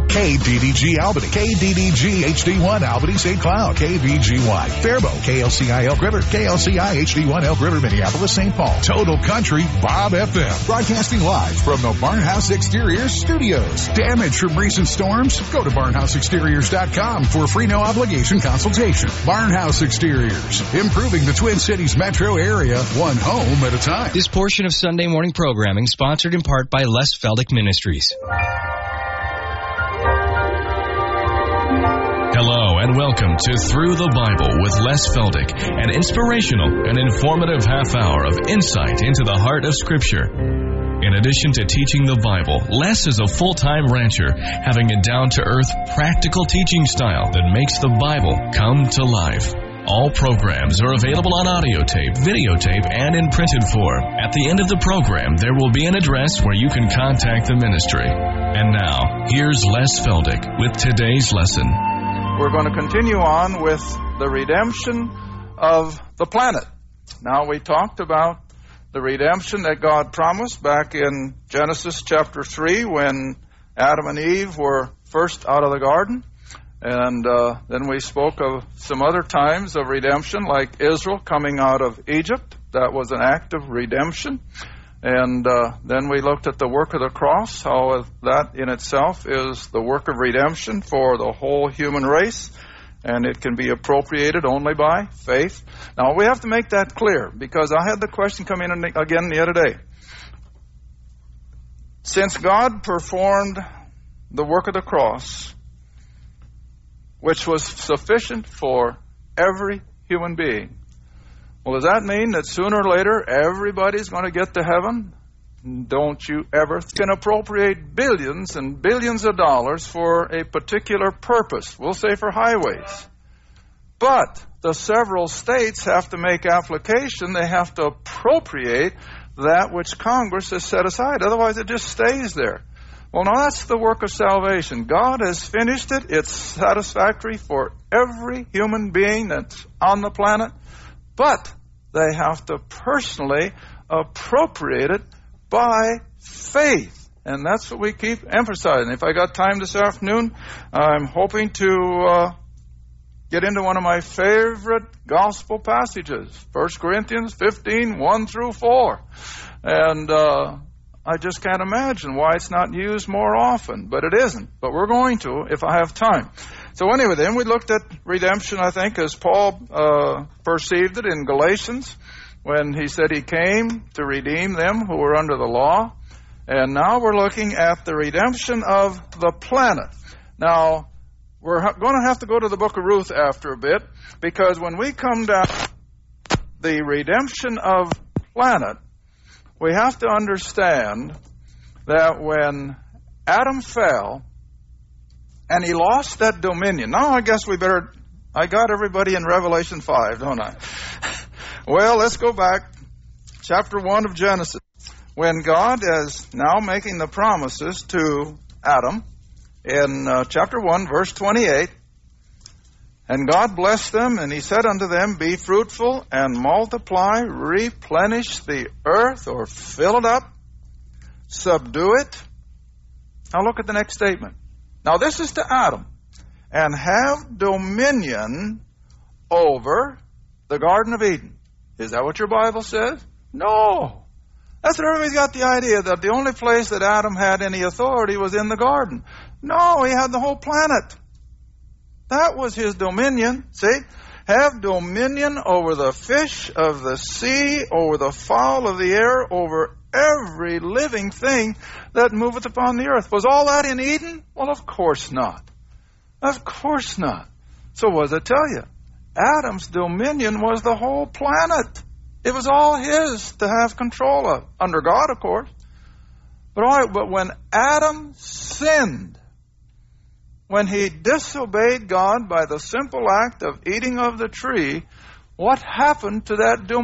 KDDG Albany, KDDG HD1 Albany St. Cloud, KVGY Faribault, KLCI Elk River, KLCI HD1 Elk River Minneapolis St. Paul, Total Country Bob FM, broadcasting live from the Barnhouse Exteriors studios. Damage from recent storms? Go to barnhouseexteriors.com for a free no obligation consultation. Barnhouse Exteriors, improving the Twin Cities metro area, one home at a time. This portion of Sunday morning programming sponsored in part by Les Feldick Ministries. Hello and welcome to Through the Bible with Les Feldick, an inspirational and informative half hour of insight into the heart of Scripture. In addition to teaching the Bible, Les is a full-time rancher, having a down-to-earth, practical teaching style that makes the Bible come to life. All programs are available on audio tape, videotape, and in printed form. At the end of the program, there will be an address where you can contact the ministry. And now, here's Les Feldick with today's lesson. We're going to continue on with the redemption of the planet. Now, we talked about the redemption that God promised back in Genesis chapter 3 when Adam and Eve were first out of the garden. And then we spoke of some other times of redemption, like Israel coming out of Egypt. That was an act of redemption. And then we looked at the work of the cross, how that in itself is the work of redemption for the whole human race, and it can be appropriated only by faith. Now, we have to make that clear, because I had the question come in again the other day. Since God performed the work of the cross, which was sufficient for every human being, well, does that mean that sooner or later everybody's going to get to heaven? Don't you ever can appropriate billions and billions of dollars for a particular purpose. We'll say for highways. But the several states have to make application. They have to appropriate that which Congress has set aside. Otherwise, it just stays there. Well, now that's the work of salvation. God has finished it. It's satisfactory for every human being that's on the planet. But they have to personally appropriate it by faith. And that's what we keep emphasizing. If I got time this afternoon, I'm hoping to get into one of my favorite gospel passages, 1 Corinthians 15, 1 through 4. And I just can't imagine why it's not used more often, but it isn't. But we're going to if I have time. So anyway, then we looked at redemption, I think, as Paul perceived it in Galatians, when he said he came to redeem them who were under the law. And now we're looking at the redemption of the planet. Now, we're going to have to go to the book of Ruth after a bit, because when we come down the redemption of the planet, we have to understand that when Adam fell and he lost that dominion. Now I guess I got everybody in Revelation 5, don't I? Well, let's go back. Chapter 1 of Genesis. When God is now making the promises to Adam in chapter 1, verse 28, and God blessed them, and he said unto them, be fruitful and multiply, replenish the earth, or fill it up, subdue it. Now look at the next statement. Now this is to Adam. And have dominion over the Garden of Eden. Is that what your Bible says? No. That's what everybody's got the idea, that the only place that Adam had any authority was in the garden. No, he had the whole planet. That was his dominion. See? Have dominion over the fish of the sea, over the fowl of the air, over every living thing that moveth upon the earth. Was all that in Eden? Well, of course not. Of course not. So what does it tell you? Adam's dominion was the whole planet. It was all his to have control of. Under God, of course. But when Adam sinned, when he disobeyed God by the simple act of eating of the tree, what happened to that dominion?